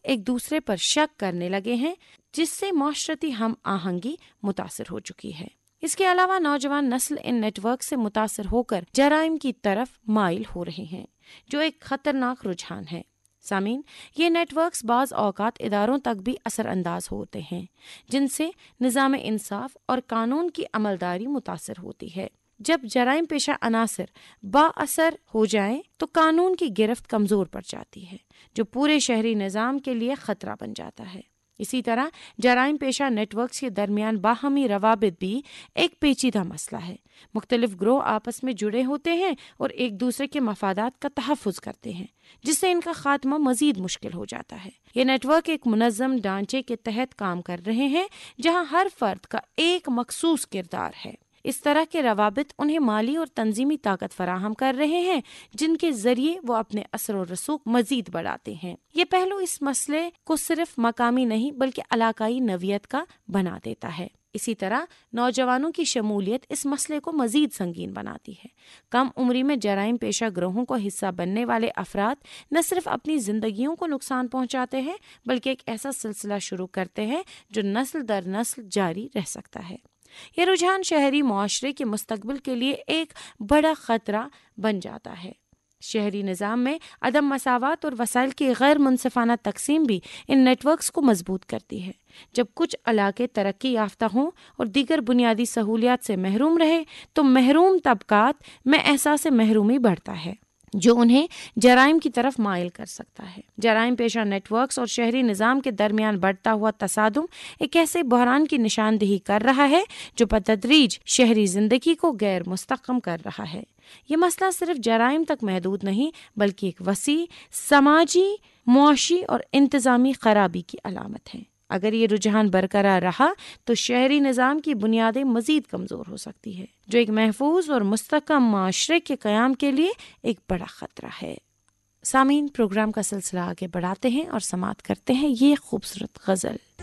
ایک دوسرے پر شک کرنے لگے ہیں، جس سے معاشرتی ہم آہنگی متاثر ہو چکی ہے۔ اس کے علاوہ نوجوان نسل ان نیٹ ورک سے متاثر ہو کر جرائم کی طرف مائل ہو رہے ہیں، جو ایک خطرناک رجحان ہے۔ سامعین، یہ نیٹ ورکس بعض اوقات اداروں تک بھی اثر انداز ہوتے ہیں، جن سے نظام انصاف اور قانون کی عملداری متاثر ہوتی ہے۔ جب جرائم پیشہ عناصر با اثر ہو جائیں تو قانون کی گرفت کمزور پڑ جاتی ہے، جو پورے شہری نظام کے لیے خطرہ بن جاتا ہے۔ اسی طرح جرائم پیشہ نیٹ ورکس کے درمیان باہمی روابط بھی ایک پیچیدہ مسئلہ ہے۔ مختلف گروہ آپس میں جڑے ہوتے ہیں اور ایک دوسرے کے مفادات کا تحفظ کرتے ہیں، جس سے ان کا خاتمہ مزید مشکل ہو جاتا ہے۔ یہ نیٹ ورک ایک منظم ڈھانچے کے تحت کام کر رہے ہیں، جہاں ہر فرد کا ایک مخصوص کردار ہے۔ اس طرح کے روابط انہیں مالی اور تنظیمی طاقت فراہم کر رہے ہیں، جن کے ذریعے وہ اپنے اثر و رسوخ مزید بڑھاتے ہیں۔ یہ پہلو اس مسئلے کو صرف مقامی نہیں بلکہ علاقائی نوعیت کا بنا دیتا ہے۔ اسی طرح نوجوانوں کی شمولیت اس مسئلے کو مزید سنگین بناتی ہے۔ کم عمری میں جرائم پیشہ گروہوں کو حصہ بننے والے افراد نہ صرف اپنی زندگیوں کو نقصان پہنچاتے ہیں بلکہ ایک ایسا سلسلہ شروع کرتے ہیں جو نسل در نسل جاری رہ سکتا ہے۔ یہ رجحان شہری معاشرے کے مستقبل کے لیے ایک بڑا خطرہ بن جاتا ہے۔ شہری نظام میں عدم مساوات اور وسائل کی غیر منصفانہ تقسیم بھی ان نیٹ ورکس کو مضبوط کرتی ہے۔ جب کچھ علاقے ترقی یافتہ ہوں اور دیگر بنیادی سہولیات سے محروم رہے تو محروم طبقات میں احساس محرومی بڑھتا ہے، جو انہیں جرائم کی طرف مائل کر سکتا ہے۔ جرائم پیشہ نیٹ ورکس اور شہری نظام کے درمیان بڑھتا ہوا تصادم ایک ایسے بحران کی نشاندہی کر رہا ہے جو بتدریج شہری زندگی کو غیر مستحکم کر رہا ہے۔ یہ مسئلہ صرف جرائم تک محدود نہیں بلکہ ایک وسیع سماجی، معاشی اور انتظامی خرابی کی علامت ہے۔ اگر یہ رجحان برقرار رہا تو شہری نظام کی بنیادیں مزید کمزور ہو سکتی ہے، جو ایک محفوظ اور مستحکم معاشرے کے قیام کے لیے ایک بڑا خطرہ ہے۔ سامعین، پروگرام کا سلسلہ آگے بڑھاتے ہیں اور سماعت کرتے ہیں یہ خوبصورت غزل۔